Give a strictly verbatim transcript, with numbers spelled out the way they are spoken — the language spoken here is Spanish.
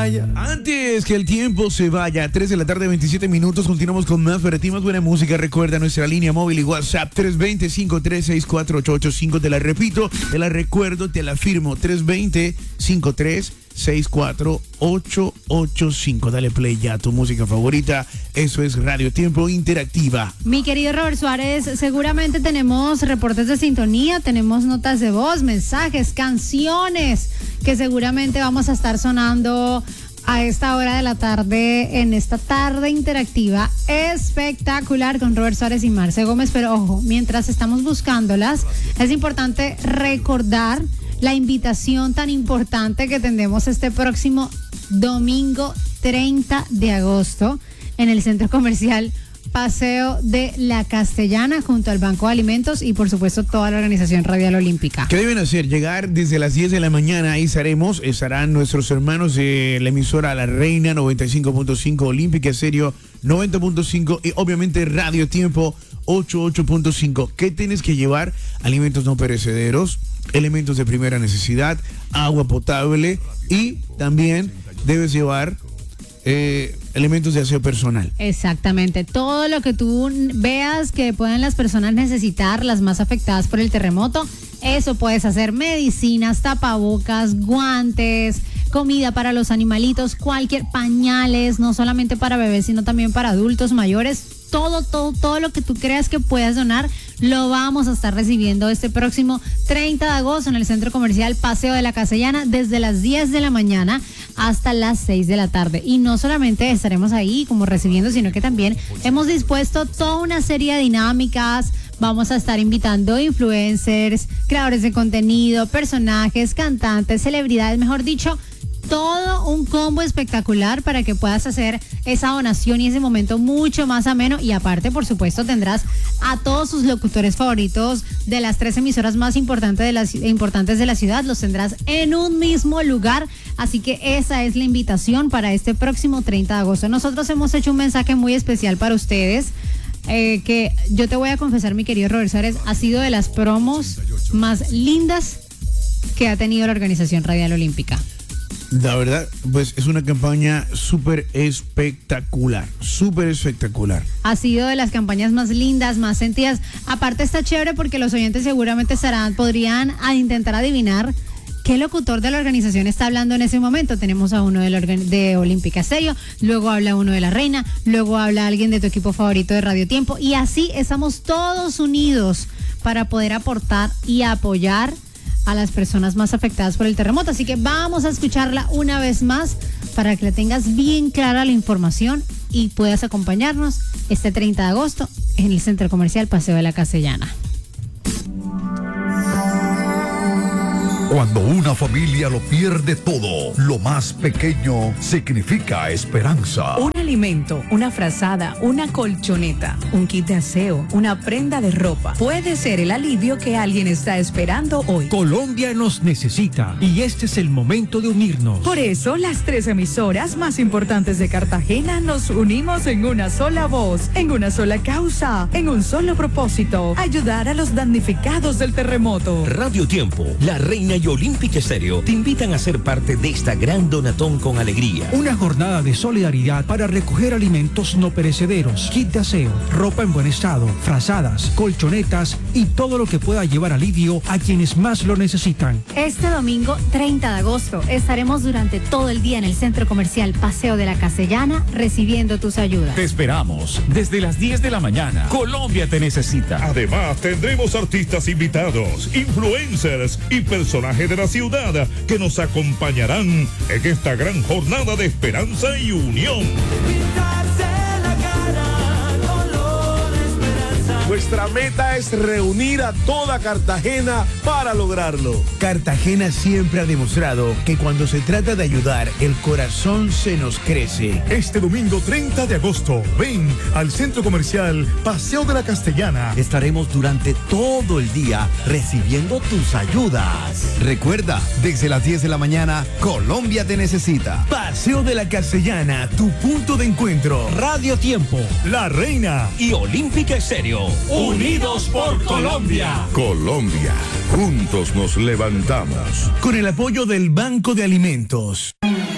vaya. Antes que el tiempo se vaya, tres de la tarde, veintisiete minutos, continuamos con más más buena música. Recuerda nuestra línea móvil y WhatsApp tres dos cero, cinco tres seis cuatro, ocho ocho cinco. Te la repito, te la recuerdo, te la firmo. tres dos cero, cinco tres seis cuatro, ocho ocho cinco. Dale play ya a tu música favorita. Eso es Radio Tiempo Interactiva. Mi querido Robert Suárez, seguramente tenemos reportes de sintonía, tenemos notas de voz, mensajes, canciones que seguramente vamos a estar sonando a esta hora de la tarde, en esta tarde interactiva espectacular con Robert Suárez y Marce Gómez. Pero ojo, mientras estamos buscándolas, es importante recordar la invitación tan importante que tendremos este próximo domingo treinta de agosto en el Centro Comercial Paseo de la Castellana, junto al Banco de Alimentos y por supuesto toda la organización Radial Olímpica. ¿Qué deben hacer? Llegar desde las diez de la mañana, ahí estaremos, estarán nuestros hermanos de la emisora La Reina noventa y cinco punto cinco, Olímpica Estéreo noventa punto cinco y obviamente Radio Tiempo ochenta y ocho punto cinco. ¿Qué tienes que llevar? Alimentos no perecederos, elementos de primera necesidad, agua potable y también debes llevar eh, elementos de aseo personal. Exactamente, todo lo que tú veas que puedan las personas necesitar, las más afectadas por el terremoto, eso puedes hacer: medicinas, tapabocas, guantes, comida para los animalitos, cualquier, pañales, no solamente para bebés, sino también para adultos mayores. Todo, todo, todo lo que tú creas que puedas donar, lo vamos a estar recibiendo este próximo treinta de agosto en el Centro Comercial Paseo de la Castellana, desde las diez de la mañana hasta las seis de la tarde. Y no solamente estaremos ahí como recibiendo, sino que también hemos dispuesto toda una serie de dinámicas. Vamos a estar invitando influencers, creadores de contenido, personajes, cantantes, celebridades, mejor dicho, todo un combo espectacular para que puedas hacer esa donación y ese momento mucho más ameno. Y aparte, por supuesto, tendrás a todos sus locutores favoritos de las tres emisoras más importantes de, la, importantes de la ciudad. Los tendrás en un mismo lugar. Así que esa es la invitación para este próximo treinta de agosto. Nosotros hemos hecho un mensaje muy especial para ustedes. Eh, que yo te voy a confesar, mi querido Robert Suárez, ha sido de las promos más lindas que ha tenido la organización Radial Olímpica. La verdad, pues es una campaña súper espectacular, súper espectacular. Ha sido de las campañas más lindas, más sentidas. Aparte está chévere porque los oyentes seguramente estarán, podrían a intentar adivinar qué locutor de la organización está hablando en ese momento. Tenemos a uno de, la organ- de Olímpica Estéreo, luego habla uno de La Reina, luego habla alguien de tu equipo favorito de Radio Tiempo, y así estamos todos unidos para poder aportar y apoyar a las personas más afectadas por el terremoto. Así que vamos a escucharla una vez más para que la tengas bien clara la información y puedas acompañarnos este treinta de agosto en el Centro Comercial Paseo de la Castellana. Cuando una familia lo pierde todo, lo más pequeño significa esperanza. Un alimento, una frazada, una colchoneta, un kit de aseo, una prenda de ropa. Puede ser el alivio que alguien está esperando hoy. Colombia nos necesita y este es el momento de unirnos. Por eso, las tres emisoras más importantes de Cartagena nos unimos en una sola voz, en una sola causa, en un solo propósito: ayudar a los damnificados del terremoto. Radio Tiempo, La Reina y Olímpica Estéreo te invitan a ser parte de esta gran donatón con alegría. Una jornada de solidaridad para recoger alimentos no perecederos, kit de aseo, ropa en buen estado, frazadas, colchonetas y todo lo que pueda llevar alivio a quienes más lo necesitan. Este domingo treinta de agosto estaremos durante todo el día en el Centro Comercial Paseo de la Castellana recibiendo tus ayudas. Te esperamos desde las diez de la mañana. Colombia te necesita. Además, tendremos artistas invitados, influencers y personajes de la ciudad que nos acompañarán en esta gran jornada de esperanza y unión. Nuestra meta es reunir a toda Cartagena para lograrlo. Cartagena siempre ha demostrado que cuando se trata de ayudar, el corazón se nos crece. Este domingo treinta de agosto, ven al Centro Comercial Paseo de la Castellana. Estaremos durante todo el día recibiendo tus ayudas. Recuerda, desde las diez de la mañana, Colombia te necesita. Paseo de la Castellana, tu punto de encuentro. Radio Tiempo, La Reina y Olímpica Estéreo. Unidos por Colombia. Colombia, juntos nos levantamos. Con el apoyo del Banco de Alimentos.